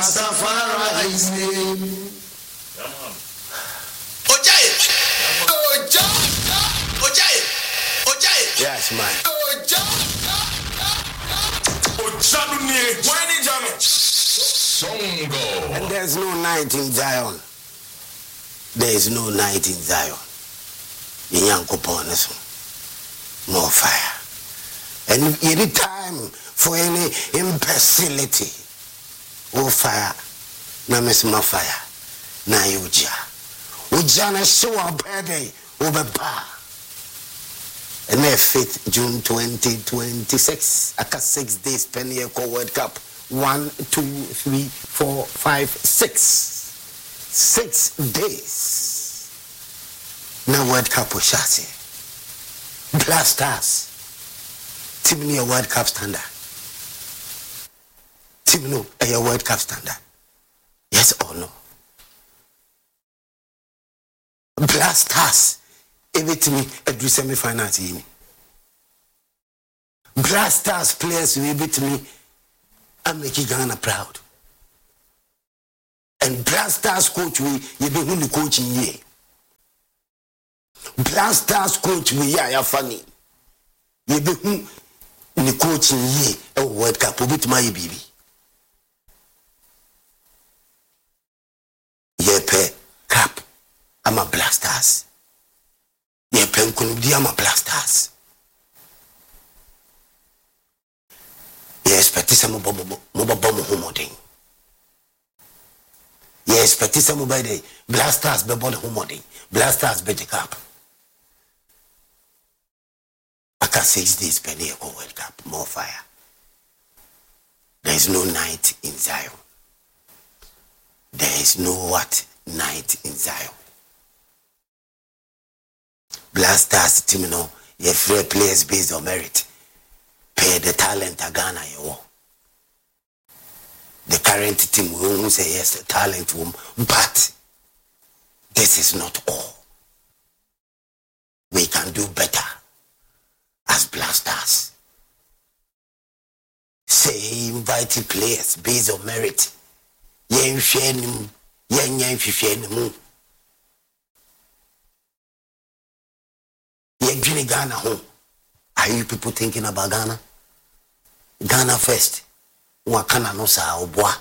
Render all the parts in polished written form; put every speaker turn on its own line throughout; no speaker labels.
Rastafari is name. Yes, man. And there's no night in Zion. There is no night in Zion. More fire. And any time for any imbecility, oh fire, na misma fire, na yuja. Ujana show a birthday over bar. And their 5th June 2026, aka 6 days Penny World Cup. 1, 2, 3, 4, 5, 6. 6 days. Now World Cup was shot. Blasters. Team near World Cup standard. Team no a World Cup standard. Yes or no? Blasters. Everything at the semi-final team. Blasters players will beat me and make Ghana proud. And Blasters coach we be the coaching ye. Blasters coach we ya funny. Ye be the coaching ye a World Cup beat my baby. Ye pay cap. I'm a Blasters. Ye pen kunudi ama Blasters. Ye expect some bobo homoding. Ye expect some by the Blasters be body homoding. Blasters be the cap. Aka 6 days Penny World Cup, more fire. There is no night in Zion. There is no what night in Zion. Blasters team no, ye free players based on merit. Pay the talent of Ghana you want. The current team will say yes, the talent will, but this is not all. We can do better as Blasters. Say inviting players based on merit. Yen share him, yen share him. Yen Ghana home. Are you people thinking about Ghana? Ghana first. Wakana no sa obwa.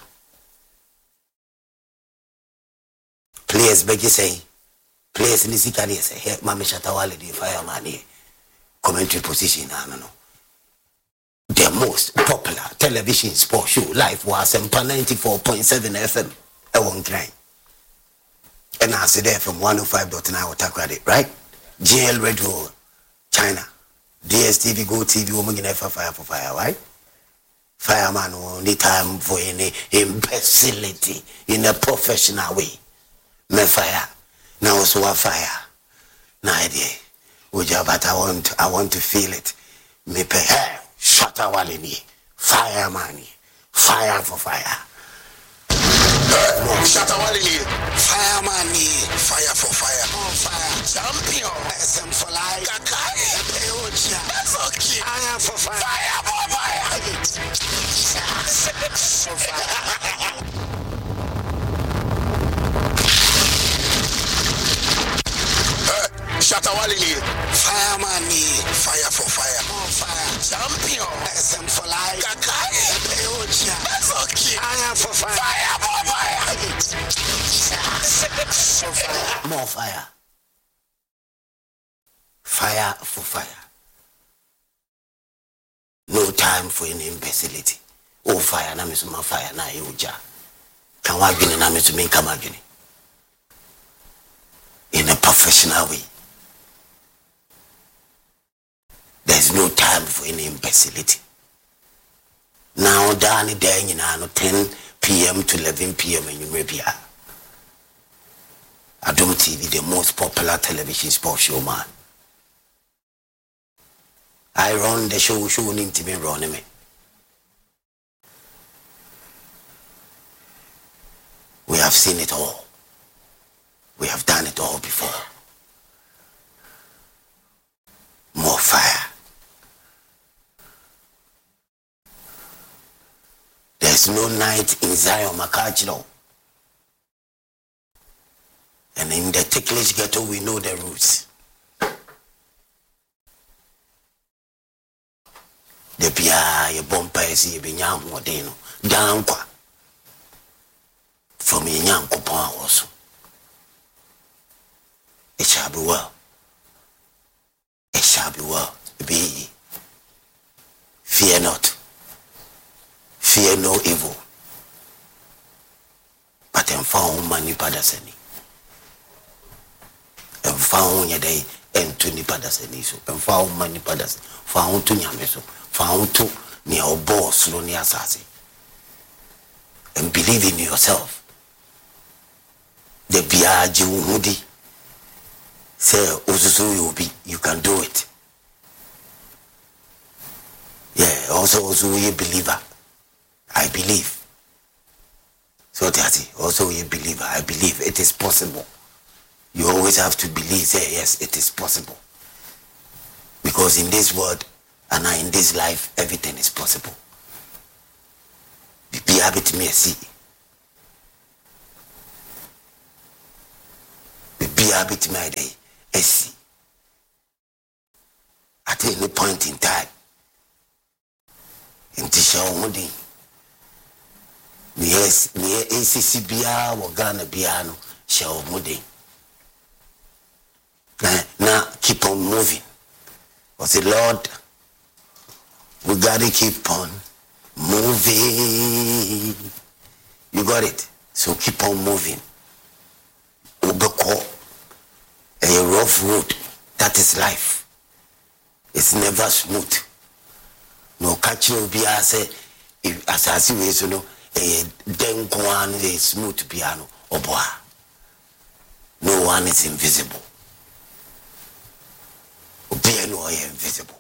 Players beg you say. Players nisikani say. Hey, Mami Shatawale the fireman here. Commentary position. No. The most popular television sports show live was Sempa 94.7 FM. I won't grind. And I said there from 105.9 Water Credit, right? GL Radio, China. DSTV, Go TV, woman in fire for fire, right? Fireman only time for any imbecility in a professional way. Me fire. Now so a fire. No idea. But I want to feel it. Me pay her. Shut up Walini. Fireman. Fire for fire. Shut up Walini. Fireman. Fire for fire. Oh, fire. Champion. SM for life. Kakai. That's okay. Fire for fire. Fire for fire. So fire. Shatawali, fireman, fire for fire, oh fire, champion, SM for life, Kakai, that's okay, fire for fire, fire for fire, so fire, more fire, fire for fire, no time for any imbecility, oh fire, na misuma fire, na yuja, can wagini na misumi kamagini, in a professional way. There's no time for any imbecility. Now, Danny Dang, 10 p.m. to 11 p.m. in Arabia. Adom TV, the most popular television sports show, man. I run the show need to be running me. We have seen it all. We have done it all before. More fire. There's no night in Zion, Makachilo. And in the ticklish ghetto, we know the roots. The Pia, your bumper, see, Binyam, Modeno, down qua. From your young coupon also. It shall be well. It shall be well. Be ye. Fear not. Fear no evil. But I'm found money padaseni. I'm found your day and to Nipadaseni. So I'm found money padas. Found to Yameso. Found to near boss, Loni Assassin. And believe in yourself. The Biaji Moody. Say, Osusu, you can do it. Yeah, also a believer. I believe. So that's it. Also a believer. I believe it is possible. You always have to believe, say, yes, it is possible. Because in this world, and in this life, everything is possible. Be happy to me, see. Be happy to my day, see. At any point in time, in Tisha Woody, yes, near ACCBR or Ghana Biano, Shao Moody. Now keep on moving. I say, Lord, we gotta keep on moving. You got it? So keep on moving. Ubeko, a rough road. That is life. It's never smooth. No catch will be as I see ways, you know, a denguan a smooth piano or boa. No one is invisible. Piano is invisible.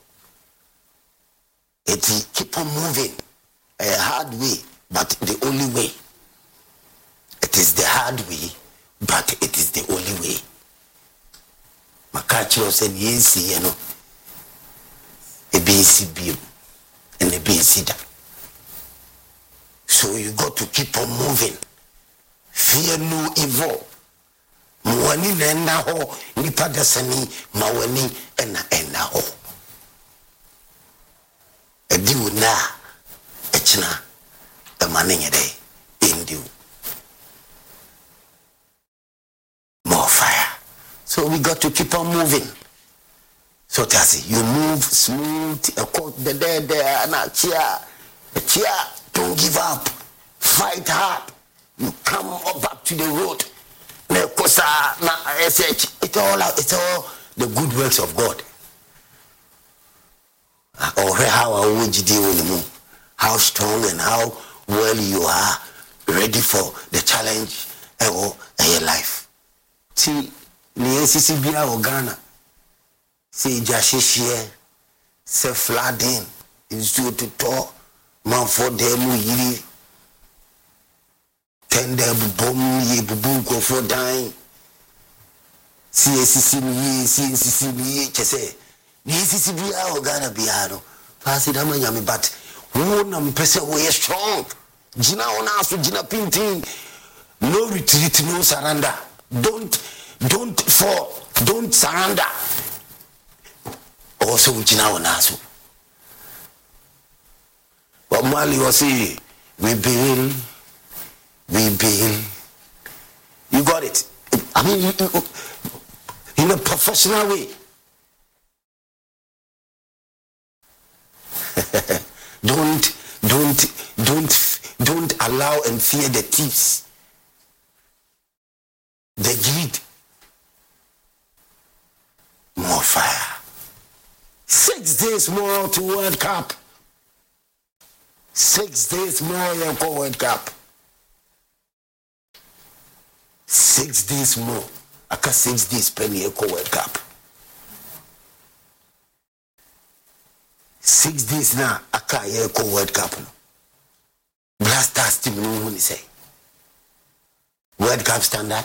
It keep on moving a hard way, but the only way. It is the hard way, but it is the only way. Makachi said, yes, you know, a BC beam and a BC da. So you got to keep on moving. Fear no evil. Mwani nena ho, nipada sani, mawani ena ho. Ediu na, echna, emaninge day, indiu. More fire. So we got to keep on moving. So Tassie, you move smooth, the there, and cheer, don't give up, fight hard. You come up back to the road. It's all the good works of God. Or how strong and how well you are ready for the challenge of your life. See, near CCBA or Ghana, see Jashishie, say flooding, institute to talk, man for them, yiri. Tender bomb ye bubu for dying. CCCB, say, CCCB, or Ghana Biano. Pass it, Amanyami, but one am person way strong. Gina on us to Gina Pinting. No retreat, no surrender. Don't fall, don't surrender. Also, Gina on us. But Mali was saying, we build. You got it. I mean, in a professional way. Don't allow and fear the thieves. The greed. More fire. 6 days more to World Cup. 6 days more to World Cup. 6 days more. I can 6 days penny Eco World Cup. 6 days now. I can Eco World Cup. Blasters team no money say. World Cup standard.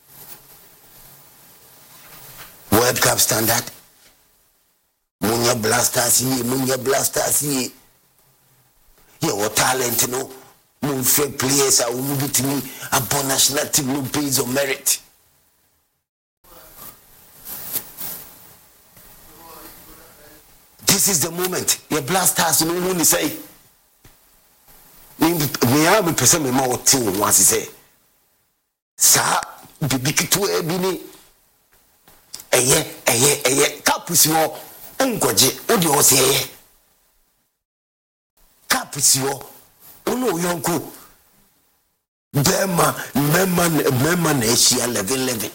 World Cup standard. Munya Blasters ye. Yeah, what talent, you know. Mon frère players are moving me upon national team no pays of merit. This is the moment. Your blasters no one say. Me am person me ma oti won say. Sa bibi kitu e bi ni eye kapusi wo ngoje odi o se eye kapusi wo ono yonku mema na eshia 11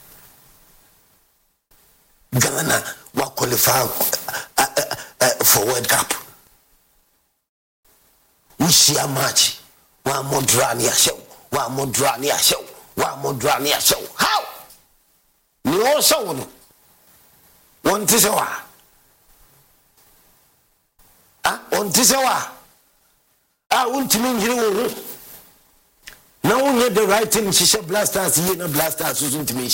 Ghana wa qualify for World Cup. We share match. One more draw near show. One more draw near show. One more draw near show. How? No show. One tisawa. One tisawa. Won't mean you. Now we had the right thing. She said blasters. He no blasters. Who's me?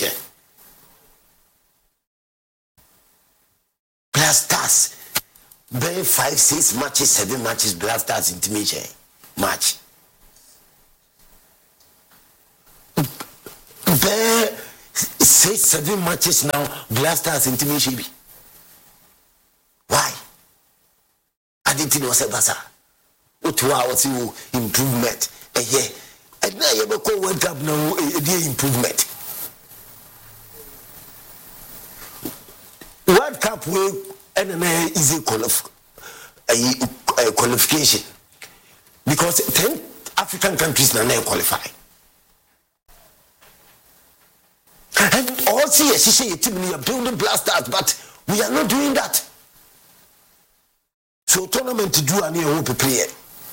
Blasters. Be 5, 6 matches, 7 matches, blasters intimation match. Be 6, 7 matches now, blasters intimation. Why? I didn't know say basa. Utwa was you improvement. And now you go World Cup now improvement. World Cup will and easy qualification because 10 African countries now qualify. And also yes, you say we are building blasters, but we are not doing that. So tournament to do and you prepare.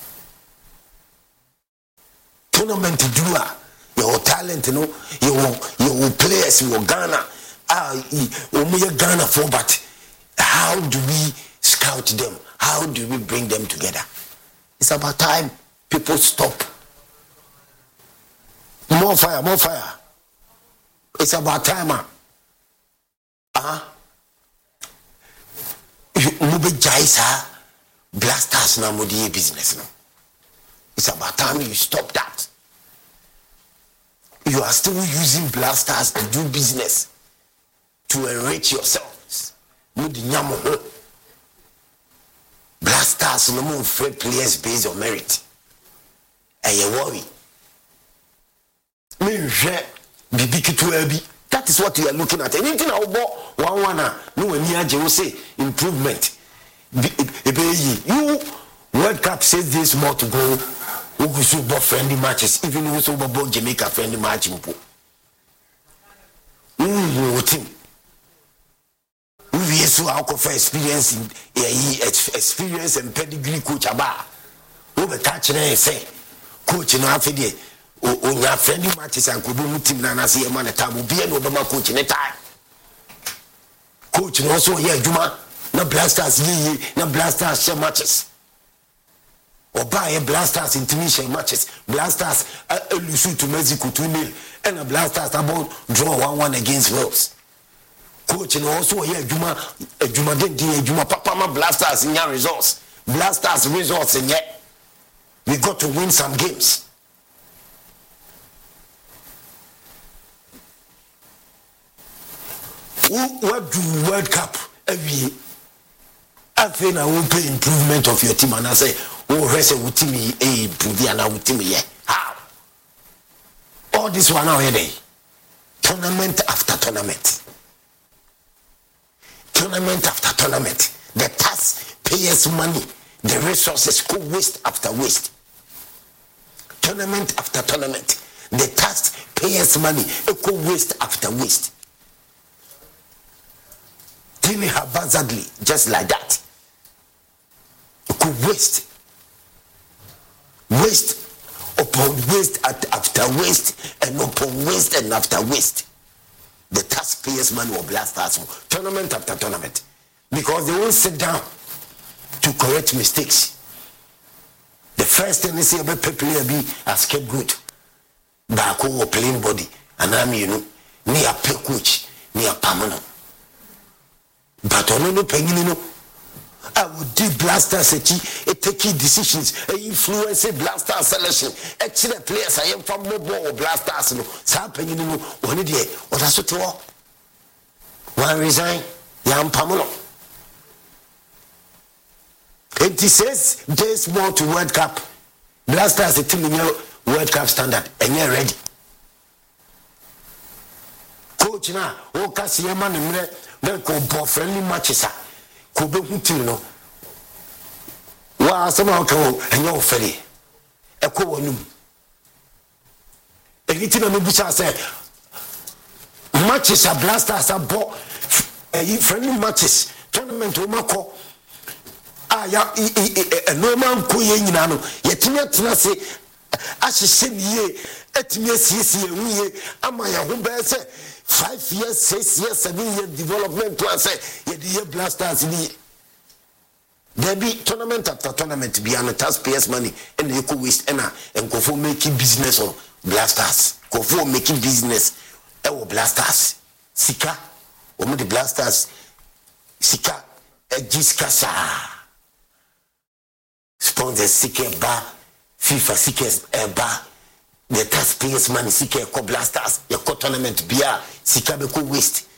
Tournament to do your talent, you know, your players, your Ghana, Ghana for but. How do we scout them? How do we bring them together? It's about time people stop. More fire, more fire. It's about time. Mube jaisa blasters na modi business no. It's about time you stop that. You are still using blasters to do business, to enrich yourself. Blasters no more free players based on merit. You worry. That is what we are looking at. Anything about one no any say improvement. You World Cup says this more to go. We should both friendly matches, even we should both Jamaica friendly match. We so alcohol experience experience and pedigree coach aba. We be catch na say coach na afede o nya friendly matches and could do team na say man table be no be ma coach ne time. Coach no so here adwuma na blasters ye na blasters share matches. Oba blasters intimidation matches. Blasters lose to Mexico 2-0 and a blasters about draw 1-1 against Wales. Coach and also here Juma den Juma Papa blasters in your results. Blasters results in yet. We got to win some games. What do World Cup every year? I think I will pay improvement of your team and I say, oh, rest of team improve and I will team here. How? All this one now here, tournament after tournament. Tournament after tournament, the tax payers money, the resources go waste after waste. Tournament after tournament, the tax payers money go waste after waste. Things haphazardly, just like that. It could waste upon waste after waste and upon waste and after waste. The taxpayers' money will blast us tournament after tournament because they won't sit down to correct mistakes. The first thing they say about player be a scapegoat. Back home playing body and I'm me a play coach, me a permanent. But on no penny I would do blasters taking decisions, influence blaster selection. Actually, players I am from mobile blasters. No, something you know, one day, what has to talk? One resign, Yam Pamelo. 86 days more to World Cup. Blasters a team in your World Cup standard, and you're ready. Coach now, Okasiyaman and go friendly matches. Kobe Hutino. Wa somehow come and you're ferry. A coonum. A little Mubusa said matches are blasters are bought friendly matches. Tournament Omako. No man Kuye Nano. Yet Tinasi as she said ye at me we Amaya Humber said 5 years, 6 years, 7 years development plan say ye blasters in there be tournament after tournament be an taxpayers money and you could waste and go for making business on blasters. Go for making business blasters. Sika or the blasters Sika Giskasa sponsor Sika bar FIFA Sika bar the taxpayers money Sika blasters your tournament beer Sika be waste.